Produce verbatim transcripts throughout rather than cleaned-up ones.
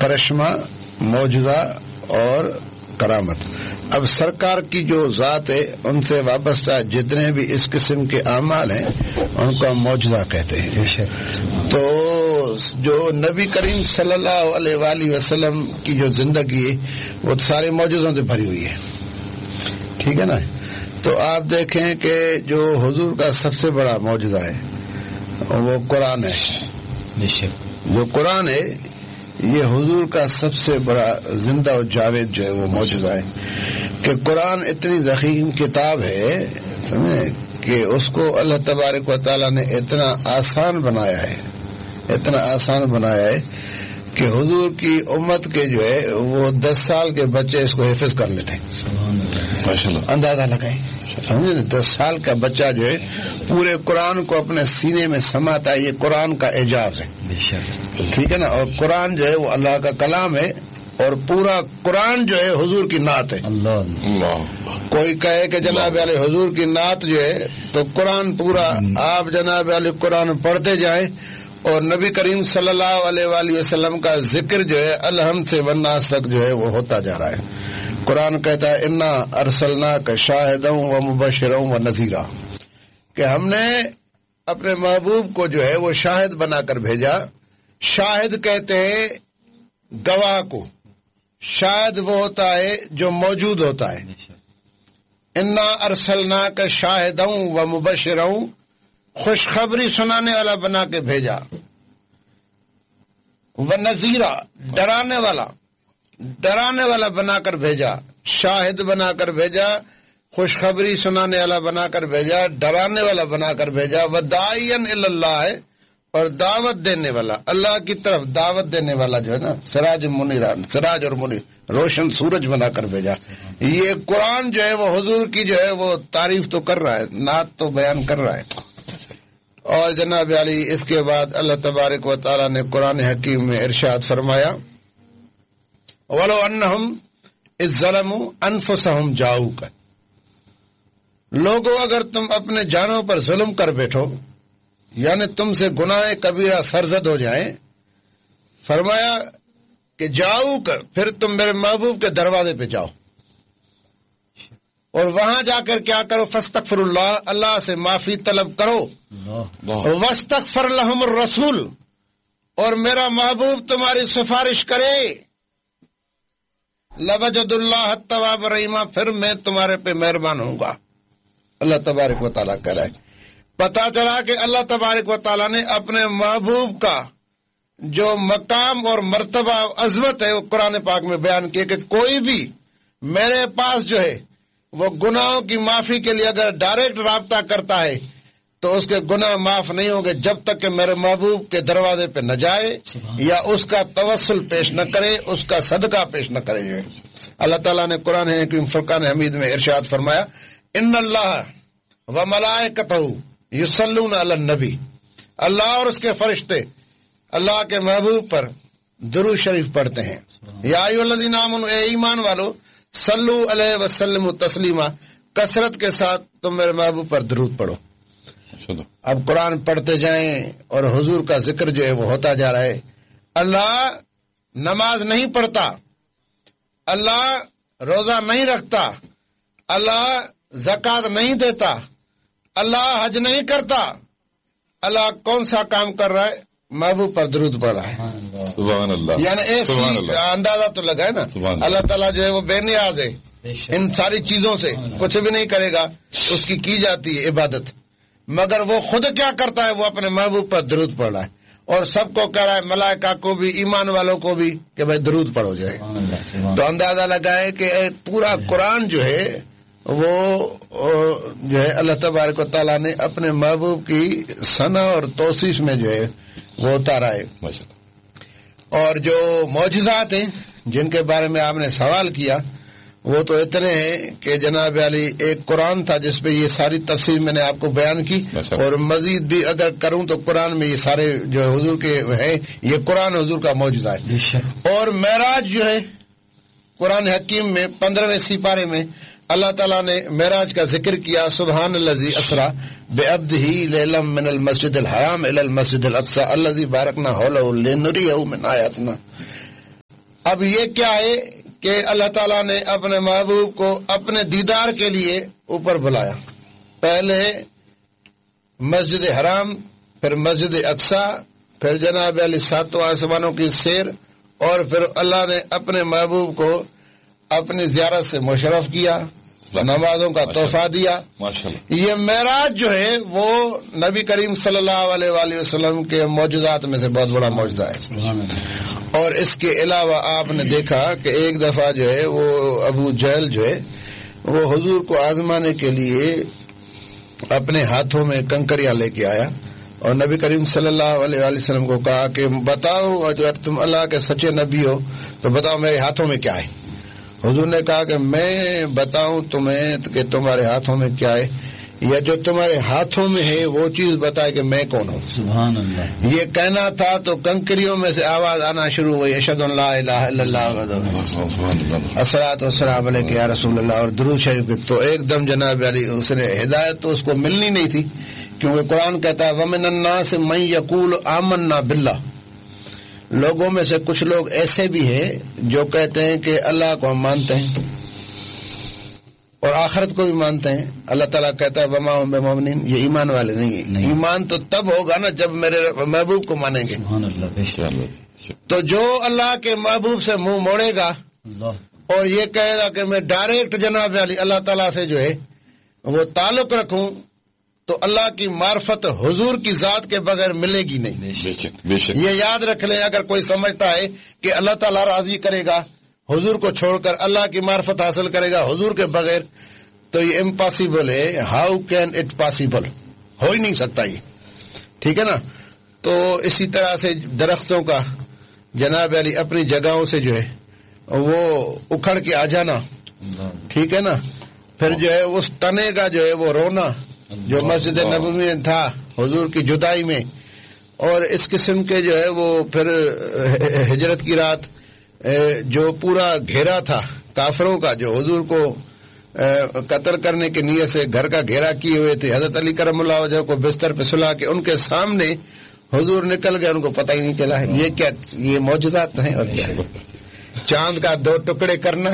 کرشمہ، معجزہ اور کرامت. اب سرکار کی جو ذات ہے ان سے وابستہ جتنے بھی اس قسم کے اعمال ہیں ان کو ہم معجزہ کہتے ہیں. تو جو نبی کریم صلی اللہ علیہ وآلہ وسلم کی جو زندگی ہے وہ سارے معجزوں سے بھری ہوئی ہے. ٹھیک ہے نا. تو آپ دیکھیں کہ جو حضور کا سب سے بڑا معجزہ ہے وہ قرآن ہے. جو قرآن ہے یہ حضور کا سب سے بڑا زندہ و جاوید جو ہے وہ معجزہ ہے کہ قرآن اتنی ضخیم کتاب ہے سمجھے کہ اس کو اللہ تبارک و تعالیٰ نے اتنا آسان بنایا ہے اتنا آسان بنایا ہے کہ حضور کی امت کے جو ہے وہ دس سال کے بچے اس کو حفظ کر لیتے ہیں. اندازہ لگائیں سمجھے. دس سال کا بچہ جو ہے پورے قرآن کو اپنے سینے میں سماتا ہے. یہ قرآن کا اعجاز ہے. ٹھیک ہے نا. اور قرآن جو ہے وہ اللہ کا کلام ہے اور پورا قرآن جو ہے حضور کی نعت ہے. اللہ کوئی کہے کہ جناب علی حضور کی نعت جو ہے تو قرآن پورا آپ جناب علی قرآن پڑھتے جائیں اور نبی کریم صلی اللہ علیہ وآلہ وسلم کا ذکر جو ہے الحمد سے والناس تک جو ہے وہ ہوتا جا رہا ہے. قرآن کہتا ہے انا ارسلناک شاہدا و مبشرا و نذیرا کہ ہم نے اپنے محبوب کو جو ہے وہ شاہد بنا کر بھیجا. شاہد کہتے ہیں گواہ کو. شاہد وہ ہوتا ہے جو موجود ہوتا ہے. انا ارسلناک شاہدا و مبشرا خوشخبری سنانے والا بنا کے بھیجا. و نذیرا ڈرانے والا ڈرانے والا بنا کر بھیجا. شاہد بنا کر بھیجا, خوشخبری سنانے والا بنا کر بھیجا, ڈرانے والا بنا کر بھیجا. وداعین الی اللہ ہے اور دعوت دینے والا, اللہ کی طرف دعوت دینے والا جو ہے نا, سراج منیران, سراج اور منیر, روشن سورج بنا کر بھیجا. یہ قرآن جو ہے وہ حضور کی جو ہے وہ تعریف تو کر رہا ہے, نعت تو بیان کر رہا ہے. اور جناب علی اس کے بعد اللہ تبارک و تعالیٰ نے قرآن حکیم میں ارشاد فرمایا وَلَوْ أَنَّهُمْ إِذْ ظَلَمُوا أَنفُسَهُمْ جَاءُوكَ, لوگوں اگر تم اپنے جانوں پر ظلم کر بیٹھو یعنی تم سے گناہ کبیرہ سرزد ہو جائیں, فرمایا کہ جاؤ کر پھر تم میرے محبوب کے دروازے پہ جاؤ اور وہاں جا کر کیا کرو, فاستغفر اللہ, اللہ سے معافی طلب کرو, واستغفر لہم الرسول, اور میرا محبوب تمہاری سفارش کرے, لوجد اللہ التواب الرحیم, پھر میں تمہارے پہ مہربان ہوں گا. اللہ تبارک و تعالیٰ کہہ رہا ہے. پتا چلا کہ اللہ تبارک و تعالیٰ نے اپنے محبوب کا جو مقام اور مرتبہ عظمت ہے وہ قرآن پاک میں بیان کیا کہ کوئی بھی میرے پاس جو ہے وہ گناہوں کی معافی کے لیے اگر ڈائریکٹ رابطہ کرتا ہے تو اس کے گناہ معاف نہیں ہوں گے جب تک کہ میرے محبوب کے دروازے پہ نہ جائے یا اس کا توسل پیش نہ کرے, اس کا صدقہ پیش نہ کرے. جو ہے اللہ تعالیٰ نے قرآن حکیم فرقان حمید میں ارشاد فرمایا ان اللہ و ملائکتہ یصلون علی النبی, اللہ اور اس کے فرشتے اللہ کے محبوب پر درود شریف پڑھتے ہیں. یا ایھا الذین آمنوا, اے ایمان والو, صلو علیہ وسلم تسلیما, کثرت کے ساتھ تم میرے محبوب پر درود پڑھو. اب قرآن پڑھتے جائیں اور حضور کا ذکر جو ہے وہ ہوتا جا رہا ہے. اللہ نماز نہیں پڑھتا, اللہ روزہ نہیں رکھتا, اللہ زکوٰۃ نہیں دیتا, اللہ حج نہیں کرتا, اللہ کون سا کام کر رہا ہے؟ محبوب پر درود پڑھ رہا ہے. سبحان اللہ. یعنی ایسی اندازہ تو لگا ہے نا, اللہ تعالیٰ جو ہے وہ بے نیاز ہے, ان ساری چیزوں سے کچھ بھی نہیں کرے گا, اس کی کی جاتی ہے عبادت, مگر وہ خود کیا کرتا ہے, وہ اپنے محبوب پر درود پڑھ رہا ہے اور سب کو کہہ رہا ہے, ملائکہ کو بھی, ایمان والوں کو بھی, کہ بھائی درود پڑھو جائے. تو اندازہ لگائے کہ پورا قرآن جو ہے وہ جو ہے اللہ تبارک و تعالیٰ نے اپنے محبوب کی ثنا اور توصیف میں جو ہے وہ اتارا ہے. اور جو معجزات ہیں جن کے بارے میں آپ نے سوال کیا وہ تو اتنے ہیں کہ جناب علی ایک قرآن تھا جس پہ یہ ساری تفسیر میں نے آپ کو بیان کی, اور مزید بھی اگر کروں تو قرآن میں یہ سارے جو حضور کے ہیں, یہ قرآن حضور کا معجزہ ہے. اور معراج جو ہے قرآن حکیم میں پندرہویں سپارے میں اللہ تعالیٰ نے معراج کا ذکر کیا, سبحان الذی اسریٰ بعبدہ لیلا من المسجد الحرام الی المسجد الاقصی الذی بارکنا حولہ لنریہ من آیاتنا. اب یہ کیا ہے کہ اللہ تعالیٰ نے اپنے محبوب کو اپنے دیدار کے لیے اوپر بلایا. پہلے مسجد حرام، پھر مسجد اقصی، پھر جناب علی ساتوں آسمانوں کی سیر، اور پھر اللہ نے اپنے محبوب کو اپنی زیارت سے مشرف کیا، نمازوں کا تحفہ دیا. یہ معراج جو ہے وہ نبی کریم صلی اللہ علیہ وآلہ وسلم کے معجزات میں سے بہت بڑا معجزہ ہے. اور اس کے علاوہ آپ نے دیکھا کہ ایک دفعہ جو ہے وہ ابو جہل جو ہے وہ حضور کو آزمانے کے لیے اپنے ہاتھوں میں کنکریاں لے کے آیا اور نبی کریم صلی اللہ علیہ وآلہ وسلم کو کہا کہ بتاؤ اگر تم اللہ کے سچے نبی ہو تو بتاؤ میرے ہاتھوں میں کیا ہے. حضور نے کہا کہ میں بتاؤں تمہیں کہ تمہارے ہاتھوں میں کیا ہے، یا جو تمہارے ہاتھوں میں ہے وہ چیز بتائے کہ میں کون ہوں. سبحان اللہ. یہ کہنا تھا تو کنکریوں میں سے آواز آنا شروع ہوئی، اشہد ان لا الہ الا اللہ الصلاۃ والسلام علیک یا رسول اللہ، اور درود شریف کی. تو ایک دم جناب علی اس نے ہدایت تو اس کو ملنی نہیں تھی، کیونکہ قرآن کہتا ہے ومن الناس من یقول آمنا باللہ. لوگوں میں سے کچھ لوگ ایسے بھی ہیں جو کہتے ہیں کہ اللہ کو ہم مانتے ہیں اور آخرت کو بھی مانتے ہیں. اللہ تعالیٰ کہتا ہے وما ہم بمؤمنین، یہ ایمان والے نہیں ہیں. ایمان تو تب ہوگا نا جب میرے محبوب کو مانیں گے. تو جو اللہ کے محبوب سے منہ موڑے گا اور یہ کہے گا کہ میں ڈائریکٹ جناب علی اللہ تعالیٰ سے جو ہے وہ تعلق رکھوں، تو اللہ کی معرفت حضور کی ذات کے بغیر ملے گی نہیں. بے شک بے شک. یہ یاد رکھ لیں، اگر کوئی سمجھتا ہے کہ اللہ تعالیٰ راضی کرے گا حضور کو چھوڑ کر اللہ کی معرفت حاصل کرے گا حضور کے بغیر، تو یہ امپاسبل ہے. ہاؤ کین اٹ پاسبل، ہو ہی نہیں سکتا یہ. ٹھیک ہے نا. تو اسی طرح سے درختوں کا جناب علی اپنی جگہوں سے جو ہے وہ اکھڑ کے آ جانا، ٹھیک ہے نا. پھر جو ہے اس تنے کا جو ہے وہ رونا جو مسجد نبوی میں تھا حضور کی جدائی میں، اور اس قسم کے جو ہے وہ پھر ہجرت کی رات جو پورا گھیرا تھا کافروں کا، جو حضور کو قتل کرنے کی نیت سے گھر کا گھیرا کیے ہوئے تھے. حضرت علی کرم اللہ وجہ کو بستر پہ سلا کے ان کے سامنے حضور نکل گئے، ان کو پتہ ہی نہیں چلا. یہ کیا، یہ معجزات ہیں. اور کیا چاند کا دو ٹکڑے کرنا،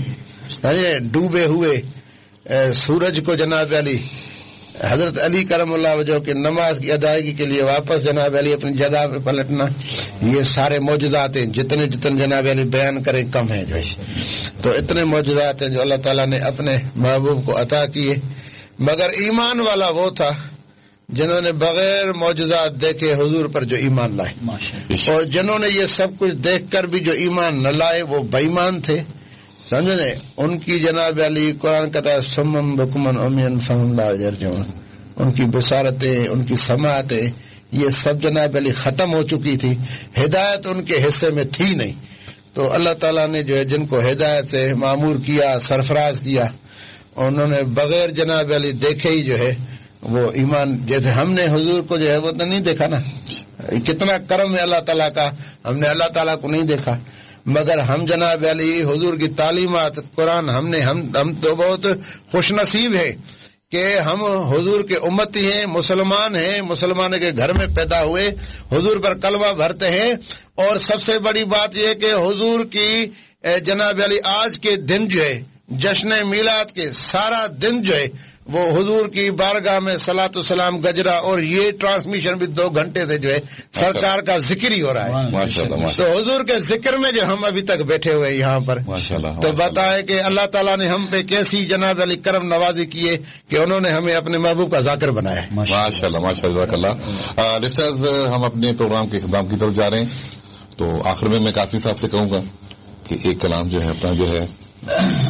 ڈوبے ہوئے سورج کو جناب علی حضرت علی کرم اللہ وجہ کے نماز کی ادائیگی کے لیے واپس جناب علی اپنی جگہ پہ پلٹنا، یہ سارے معجزات ہیں. جتنے جتنے جناب علی بیان کریں کم ہیں جو ہے. تو اتنے معجزات ہیں جو اللہ تعالیٰ نے اپنے محبوب کو عطا کیے. مگر ایمان والا وہ تھا جنہوں نے بغیر معجزات دیکھے حضور پر جو ایمان لائے، اور جنہوں نے یہ سب کچھ دیکھ کر بھی جو ایمان نہ لائے وہ بے ایمان تھے. سمجھے ان کی جناب علی قرآن کہتا ہے سمم بکمن عمیان فہم لا یرجعون، ان کی بصارتیں، ان کی سماعتیں، یہ سب جناب علی ختم ہو چکی تھی. ہدایت ان کے حصے میں تھی نہیں. تو اللہ تعالیٰ نے جو ہے جن کو ہدایت سے معمور کیا، سرفراز کیا، انہوں نے بغیر جناب علی دیکھے ہی جو ہے وہ ایمان. جیسے ہم نے حضور کو جو ہے وہ تو نہیں دیکھا نا، کتنا کرم ہے اللہ تعالیٰ کا، ہم نے اللہ تعالیٰ کو نہیں دیکھا. مگر ہم جناب علی حضور کی تعلیمات قرآن ہم نے ہم ہم تو بہت خوش نصیب ہے کہ ہم حضور کے امتی ہیں، مسلمان ہیں، مسلمان کے گھر میں پیدا ہوئے، حضور پر کلمہ بھرتے ہیں. اور سب سے بڑی بات یہ کہ حضور کی جناب علی آج کے دن جو ہے جشن میلاد کے سارا دن جو ہے وہ حضور کی بارگاہ میں صلاۃ و سلام گجرا، اور یہ ٹرانسمیشن بھی دو گھنٹے سے جو ہے سرکار کا ذکر ہی ہو رہا ہے. تو حضور کے ذکر میں جو ہم ابھی تک بیٹھے ہوئے یہاں پر، تو بتائے کہ اللہ تعالیٰ نے ہم پہ کیسی جناب علی کرم نوازی کی ہے کہ انہوں نے ہمیں اپنے محبوب کا ذاکر بنایا ہے. ماشاء اللہ ماشاء اللہ. لسٹرز ہم اپنے پروگرام کے اختتام کی طرف جا رہے ہیں، تو آخر میں میں کافی صاحب سے کہوں گا کہ ایک کلام جو ہے اپنا جو ہے